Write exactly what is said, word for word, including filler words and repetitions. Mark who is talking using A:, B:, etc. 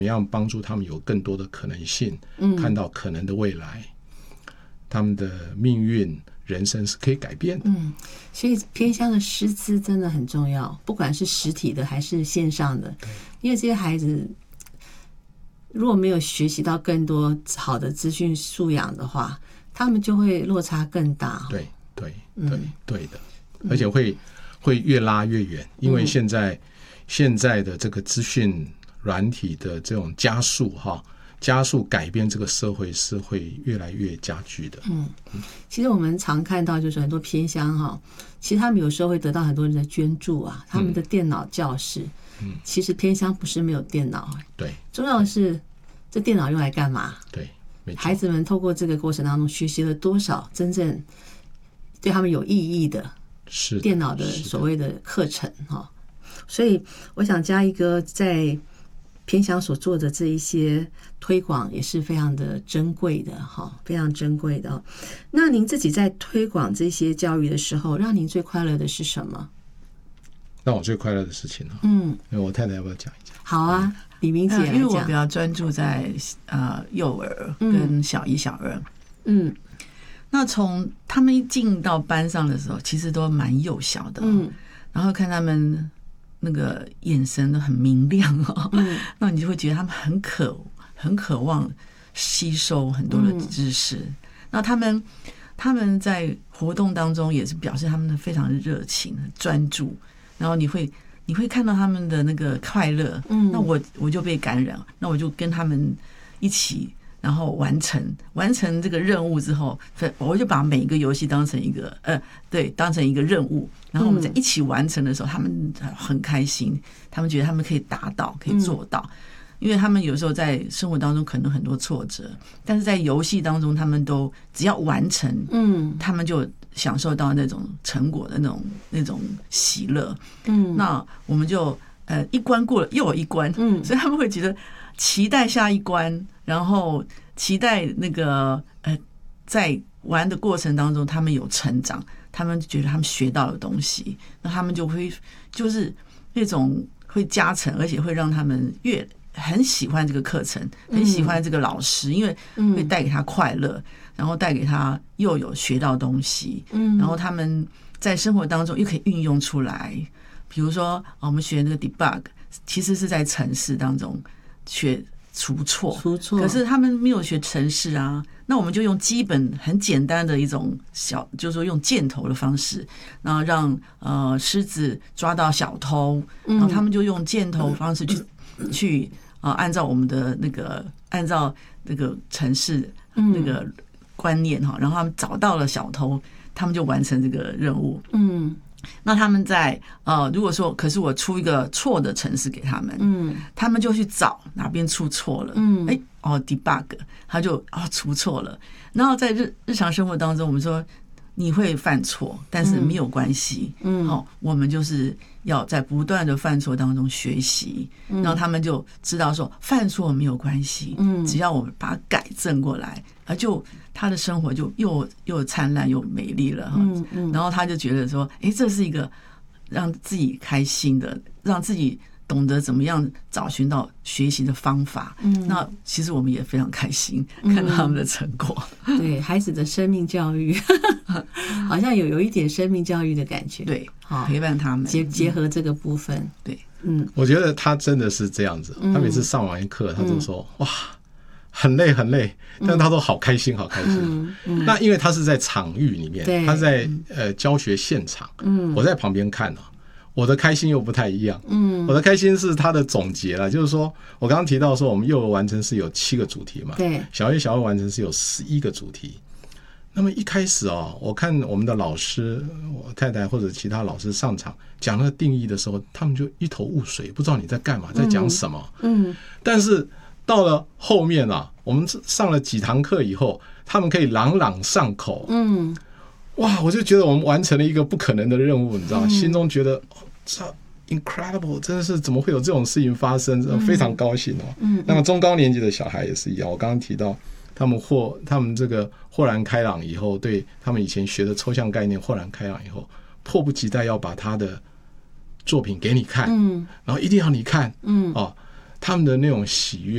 A: 么样帮助他们有更多的可能性，
B: 嗯，
A: 看到可能的未来，他们的命运人生是可以改变的。
B: 嗯，所以偏乡的师资真的很重要，不管是实体的还是线上的，因为这些孩子如果没有学习到更多好的资讯素养的话，他们就会落差更大。
A: 对对
B: 嗯
A: 对对的，而且会会越拉越远，因为现在、嗯、现在的这个资讯软体的这种加速哈，加速改变这个社会是会越来越加剧的。
B: 嗯，其实我们常看到就是很多偏乡哈，其实他们有时候会得到很多人的捐助啊，他们的电脑教室，嗯，其实偏乡不是没有电脑，
A: 对，
B: 重要的是这电脑用来干嘛？
A: 对，没错，
B: 孩子们透过这个过程当中学习了多少真正对他们有意义的
A: 是
B: 电脑的所谓的课程哈。所以我想嘉义哥在偏乡所做的这一些推广也是非常的珍贵的哈，非常珍贵的。那您自己在推广这些教育的时候，让您最快乐的是什么？
A: 让我最快乐的事情呢？
B: 嗯，
A: 我太太要不要讲一讲？
B: 好啊，李明姐来讲。
C: 因为我比较专注在呃幼儿跟小一、小二。嗯，那从他们一进到班上的时候，其实都蛮幼小的。嗯，然后看他们那个眼神都很明亮哦，嗯，那你就会觉得他们很渴很渴望吸收很多的知识。嗯、那他们他们在活动当中也是表示他们的非常热情、专注，然后你会你会看到他们的那个快乐。嗯，那我我就被感染，那我就跟他们一起。然后完成完成这个任务之后，我就把每一个游戏当成一个呃，对，当成一个任务。然后我们在一起完成的时候，他们很开心，他们觉得他们可以达到，可以做到。因为他们有时候在生活当中可能很多挫折，但是在游戏当中，他们都只要完成，嗯，他们就享受到那种成果的那种那种喜乐。嗯，那我们就呃一关过了又有一关，嗯，所以他们会觉得期待下一关。然后期待那个呃，在玩的过程当中，他们有成长，他们觉得他们学到的东西，那他们就会就是那种会加成，而且会让他们越很喜欢这个课程，很喜欢这个老师，因为会带给他快乐，然后带给他又有学到东西，嗯，然后他们在生活当中又可以运用出来，比如说我们学那个 debug， 其实是在程式当中学。除错，
B: 除错，
C: 可是他们没有学程式啊，那我们就用基本很简单的一种小，就是说用箭头的方式，然后让呃狮子抓到小偷，然后他们就用箭头方式去、嗯、去啊、呃、按照我们的那个按照那个程式那个观念哈，然后他们找到了小偷，他们就完成这个任务。嗯。那他们在呃，如果说可是我出一个错的程式给他们，嗯，他们就去找哪边出错了，嗯，哎，哦 ，debug， 他就哦出错了。然后在日日常生活当中，我们说你会犯错，但是没有关系，嗯，好、哦，我们就是要在不断的犯错当中学习，嗯、然后他们就知道说犯错没有关系，嗯，只要我们把它改正过来，而就。他的生活就又又灿烂又美丽了，嗯嗯，然后他就觉得说，哎，这是一个让自己开心的，让自己懂得怎么样找寻到学习的方法。嗯，那其实我们也非常开心看到他们的成果。
B: 嗯、对孩子的生命教育，好像有有一点生命教育的感觉。
C: 对，好陪伴他们，
B: 结结合这个部分。
C: 对，
A: 嗯，我觉得他真的是这样子。他每次上完一课，他都说、嗯、哇。很累很累，但他都好开心好开心、嗯嗯、那因为他是在场域里面，他是在呃教学现场、嗯、我在旁边看、啊、我的开心又不太一样、嗯、我的开心是他的总结啦，就是说我刚刚提到说我们幼儿完成是有七个主题嘛，对，小一小二完成是有十一个主题。那么一开始哦，我看我们的老师我太太或者其他老师上场讲那个定义的时候，他们就一头雾水，不知道你在干嘛，在讲什么。嗯，但是到了后面啊，我们上了几堂课以后，他们可以朗朗上口。嗯，哇，我就觉得我们完成了一个不可能的任务，你知道，嗯、心中觉得、哦、这 incredible， 真的是怎么会有这种事情发生，非常高兴哦。嗯，那么中高年级的小孩也是一样，我刚刚提到他们豁他们这个豁然开朗以后，对他们以前学的抽象概念豁然开朗以后，迫不及待要把他的作品给你看，嗯，然后一定要你看，嗯，哦。他们的那种喜悦